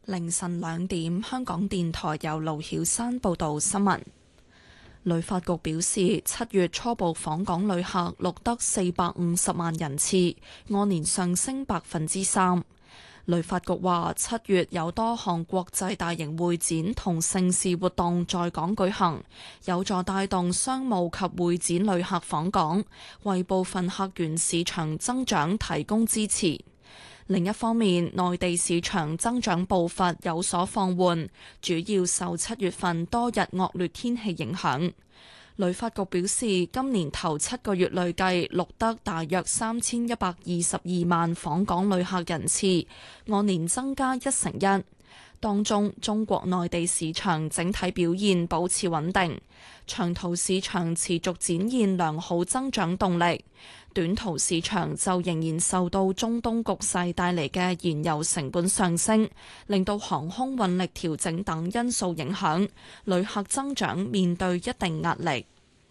凌晨2點，香港電台由盧曉山報道新聞。旅發局表示，7月初步訪港旅客錄得450萬人次，按年上升3%。旅發局話，7月有多項國際大型會展同盛事活動在港舉行，有助帶動商務及會展旅客訪港，為部分客源市場增長提供支持。另一方面，內地市場增長步伐有所放緩，主要受7月份多日惡劣天氣影響。旅發局表示，今年頭7個月累計錄得大約3122萬訪港旅客人次，按年增加1成1。當中，中國內地市場整體表現保持穩定，長途市場持續展現良好增長動力，短途市場就仍然受到中東局勢帶嚟嘅燃油成本上升，令到航空運力調整等因素影響，旅客增長面對一定壓力。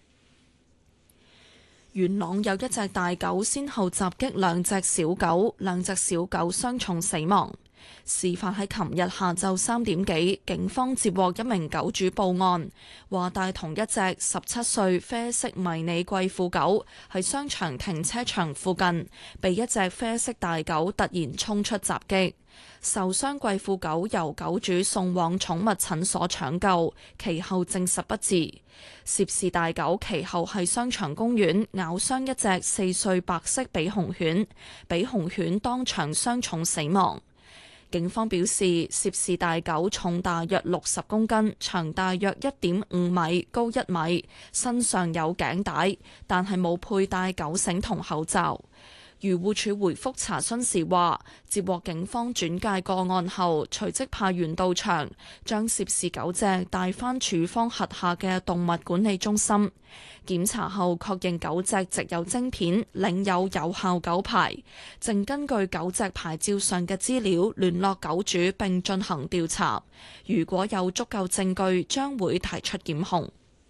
元朗有一隻大狗先後襲擊2隻小狗，2隻小狗傷重死亡。事發喺琴日下晝3點幾，警方接獲一名狗主報案，話帶同一隻17歲啡色迷你貴婦狗喺商場停車場附近，被一隻啡色大狗突然衝出襲擊。受傷貴婦狗由狗主送往寵物診所搶救，其後證實不治。涉事大狗其後喺商場公園咬傷一隻4歲白色比熊犬，比熊犬當場傷重死亡。警方表示，涉事大狗重大約60公斤，長大約1.5米，高1米，身上有頸帶，但係冇佩戴狗繩同口罩。漁護署回覆查詢時話，接獲警方轉介個案後，隨即派員到場，將涉事狗隻帶返署方轄下嘅動物管理中心檢查後，確認狗隻植有晶片，領有有效狗牌，正根據狗隻牌照上嘅資料聯絡狗主並進行調查。如果有足夠證據，將會提出檢控。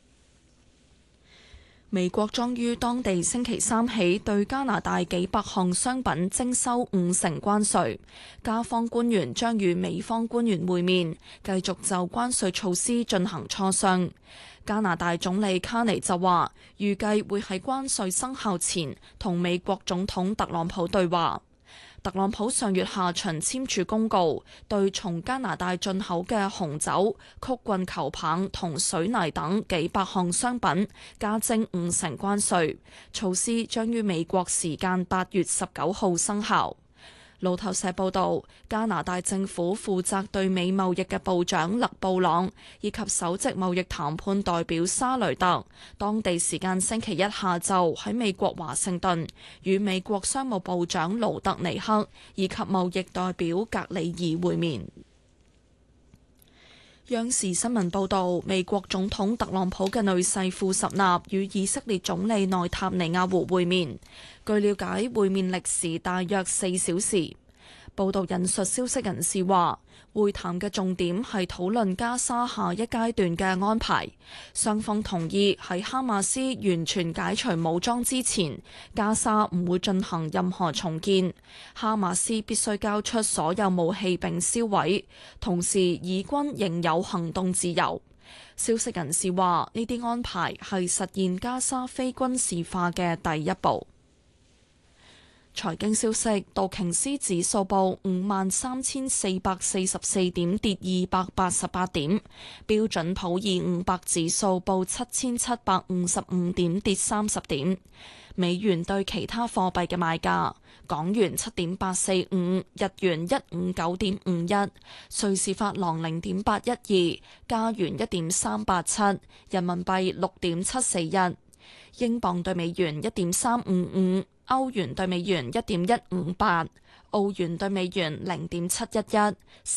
美國將於當地星期3起對加拿大幾百項商品徵收5成關稅，加方官員將與美方官員會面，繼續就關稅措施進行磋商。加拿大總理卡尼就話，預計會喺關稅生效前同美國總統特朗普對話。特朗普上月下旬簽署公告，對從加拿大進口嘅紅酒、曲棍球棒同水泥等幾百項商品加徵5成關稅，措施將於美國時間8月19號生效。路透社報導，加拿大政府負責對美貿易嘅部長勒布朗以及首席貿易談判代表沙雷特，當地時間星期一下晝喺美國華盛頓與美國商務部長盧特尼克以及貿易代表格里爾會面。央視新聞報導，美國總統特朗普嘅女婿庫什納與以色列總理內塔尼亞胡會面。據了解，會面歷時大約4小時。報導引述消息人士話，會談嘅重點係討論加沙下一階段嘅安排。雙方同意喺哈馬斯完全解除武裝之前，加沙唔會進行任何重建。哈馬斯必須交出所有武器並銷毀，同時以軍仍有行動自由。消息人士話，呢啲安排係實現加沙非軍事化嘅第一步。財經消息，道瓊斯指數報53,444點，跌288點；標準普爾500指數報7,755點，跌30點。美元對其他貨幣嘅賣價：港元7.845，日元159.51，瑞士法郎0.812，加元1.387，人民幣6.741，英鎊對美元1.355。歐元對美元1.158，澳元對美元0.711。